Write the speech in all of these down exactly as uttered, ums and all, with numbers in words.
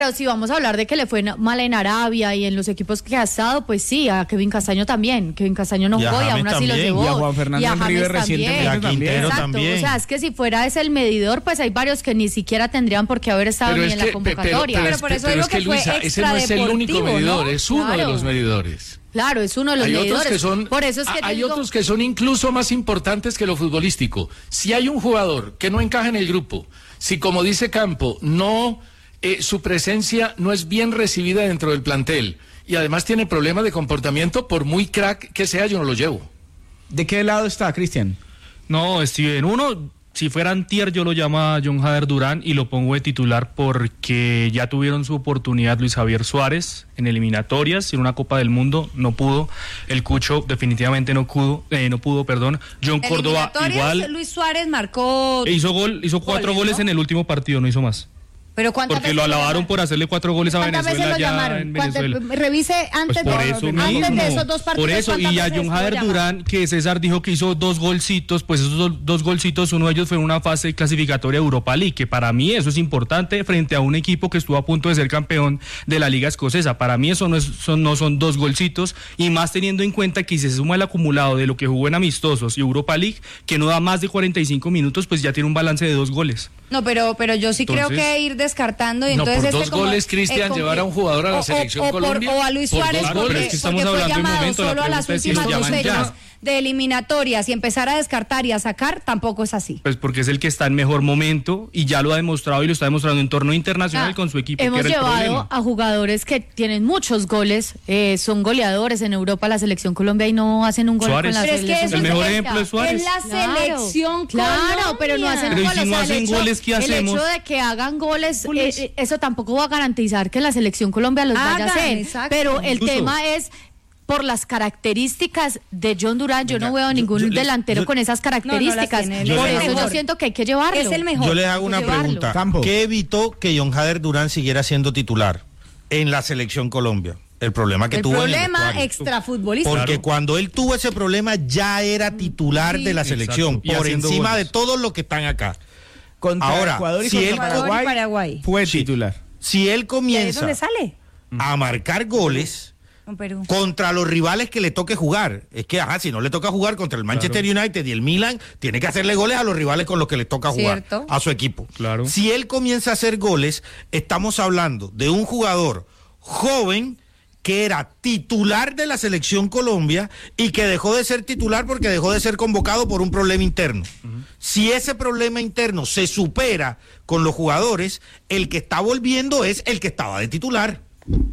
Pero si vamos a hablar de que le fue mal en Arabia y en los equipos que ha estado, pues sí, a Kevin Castaño también. Kevin Castaño no jugó y aún así lo llevó. Y a Juan Fernando y a Henrique recientemente y a Quintero Exacto. también. O sea, es que si fuera ese el medidor, pues hay varios que ni siquiera tendrían por qué haber estado pero ni es en que, la convocatoria. Pero, pero, pero es, por eso pero digo es que, que fue Luisa, ese no es el único medidor, ¿no? es uno Claro. de los medidores. Claro, es uno de los hay medidores. Otros que son, por eso es que hay digo... otros que son incluso más importantes que lo futbolístico. Si hay un jugador que no encaja en el grupo, si como dice Campo, no... Eh, su presencia no es bien recibida dentro del plantel y además tiene problemas de comportamiento, por muy crack que sea, yo no lo llevo. ¿De qué lado está, Cristian? No, Steven, uno, si fuera antier yo lo llamo a John Jader Durán y lo pongo de titular porque ya tuvieron su oportunidad Luis Javier Suárez en eliminatorias, en una Copa del Mundo, no pudo, el Cucho definitivamente no pudo, eh, no pudo, perdón, John Córdoba igual. Luis Suárez marcó... Hizo gol, hizo cuatro goles, ¿no? En el último partido, no hizo más. Pero porque lo alabaron por hacerle cuatro goles a Venezuela ya en Venezuela. Revise antes, pues por de, eso antes mismo, de esos dos partidos. por eso, y a John Jader Durán, que César dijo que hizo dos golcitos, pues esos dos, dos golcitos, uno de ellos fue en una fase clasificatoria de Europa League, que para mí eso es importante frente a un equipo que estuvo a punto de ser campeón de la Liga Escocesa. Para mí eso no, es, son, no son dos golcitos, y más teniendo en cuenta que si se suma el acumulado de lo que jugó en amistosos y Europa League, que no da más de cuarenta y cinco minutos, pues ya tiene un balance de dos goles. No, pero, pero yo sí Entonces, creo que ir descartando y no, entonces por este dos como, goles, Cristian, eh, llevar a un jugador a la o, selección o, o Colombia. Por, o a Luis Suárez, porque, pero es que estamos porque fue hablando de un llamado momento, la solo a las pregunta es si últimas lo dos llaman fechas ya. de eliminatorias y empezar a descartar y a sacar, tampoco es así. Pues porque es el que está en mejor momento y ya lo ha demostrado y lo está demostrando en torneo internacional Ah, con su equipo. Hemos que era el llevado problema. a jugadores que tienen muchos goles, eh, son goleadores en Europa, la selección Colombia, y no hacen un gol Suárez. con la Pero es que selección. eso El es mejor de- ejemplo es Suárez. Es la Claro, selección claro, Colombia. pero no hacen Pero y goles. si no o sea, el hacen hecho- goles, ¿qué hacemos? El hecho de que hagan goles, Goles. eh, eso tampoco va a garantizar que la selección Colombia los vaya a Hagan, hacer. exacto. Pero el Incluso- tema es... Por las características de John Durán, yo Venga, no veo yo- ningún yo les- delantero yo- con esas características. tiene, él Por es el eso yo mejor. siento que hay que llevarlo. Es el mejor. Yo les hago Hay una que llevarlo. pregunta. Campo. ¿Qué evitó que John Jader Durán siguiera siendo titular en la selección Colombia? El problema que El tuvo en el problema vestuario. extrafutbolístico. Porque Claro. cuando él tuvo ese problema ya era titular Sí. de la Exacto. selección, Y por haciendo encima goles. de todos los que están acá. Contra Ahora, Ecuador y si contra él- Ecuador y Paraguay, Paraguay. fue Sí. titular. Si él ¿Y ahí es comienza donde sale? a marcar goles Con Perú. contra los rivales que le toque jugar, es que ajá, si no le toca jugar contra el Manchester United y el Milan, tiene que hacerle goles a los rivales con los que le toca jugar, Cierto. a su equipo. Claro. Si él comienza a hacer goles, estamos hablando de un jugador joven que era titular de la selección Colombia y que dejó de ser titular porque dejó de ser convocado por un problema interno. Uh-huh. Si ese problema interno se supera con los jugadores, el que está volviendo es el que estaba de titular.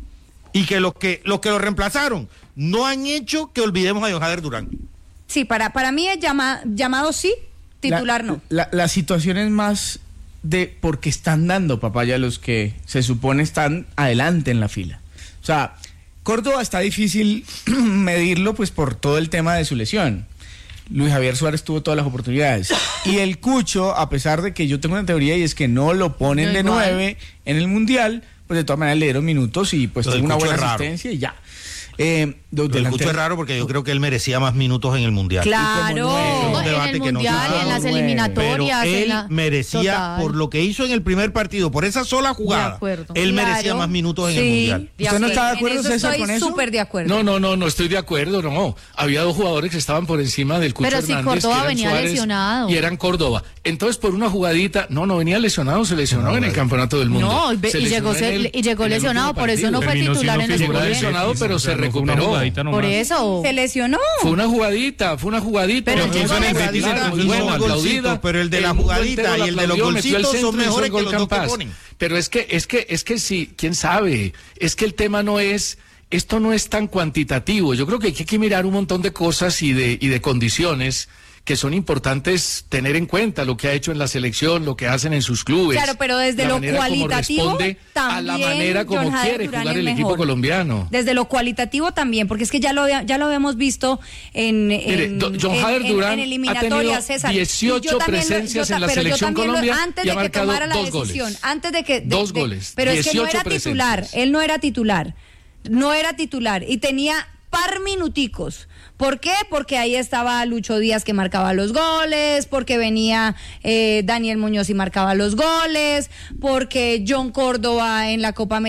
Y que los que los que lo reemplazaron no han hecho que olvidemos a John Jader Durán. Sí, para, para mí es llama, llamado sí, titular la, no. La, la situación es más de porque están dando papaya a los que se supone están adelante en la fila. O sea, Córdoba está difícil medirlo pues por todo el tema de su lesión. Luis Javier Suárez tuvo todas las oportunidades. Y el Cucho, a pesar de que yo tengo una teoría y es que no lo ponen No de igual. nueve en el Mundial, pues de todas maneras le dieron minutos y pues Lo tuvo del una Cucho buena es raro. asistencia y ya. Eh, Lo del Cucho es raro porque yo creo que él merecía más minutos en el Mundial. Claro. un en debate el que no se mundial y sabe. en las Pero eliminatorias. Pero en él la- merecía, Total. por lo que hizo en el primer partido, por esa sola De jugada, acuerdo. él Claro. merecía más minutos en Sí, el Mundial. de ¿Usted no está de En acuerdo, eso César, estoy con eso? súper de acuerdo. No, no, no, no estoy de acuerdo, no. Había dos jugadores que estaban por encima del Cucho Pero si Hernández, Córdoba que eran venía Suárez lesionado. y eran Córdoba. Entonces, por una jugadita, no, no venía lesionado, se lesionó en el Campeonato del Mundo. No, y, ve- Se y llegó, lesionó se- en el- y llegó en el lesionado, último por eso no partido. fue Terminó titular siendo en el figura mundial. lesionado, pero se no fue una recuperó. jugadita nomás. Por eso. Se lesionó. Fue una jugadita, fue una jugadita. Pero Lo llegó hizo en el lesionado. Betis, Hizo entonces, un bueno, golcito, aplaudida. pero el de la mundo jugadita entero y la el de los aplaudió, metió el golcitos centro son y hizo mejores el gol que los dos que Campas. ponen. Pero es que, es que, es que sí, quién sabe, es que el tema no es, esto no es tan cuantitativo. Yo creo que hay que mirar un montón de cosas y de, y de condiciones que son importantes tener en cuenta, lo que ha hecho en la selección, lo que hacen en sus clubes. Claro, pero desde la lo manera como cualitativo responde a la también manera como John Jader quiere Durán jugar es el equipo mejor. colombiano. Desde lo cualitativo también, porque es que ya lo había- ya lo habíamos visto en, Mire, en, do- John en- Jader en- Durán en ha eliminatorias, tenido César. dieciocho Y yo también lo- presencias yo ta- en la pero yo selección también lo- Colombia antes y ha de que marcado tomara la dos goles. decisión, antes de que de- Dos de- goles, pero es que no dieciocho era titular, presencias. él no era titular, no era titular y tenía par minuticos. ¿Por qué? Porque ahí estaba Lucho Díaz que marcaba los goles, porque venía eh, Daniel Muñoz y marcaba los goles, porque John Córdoba en la Copa América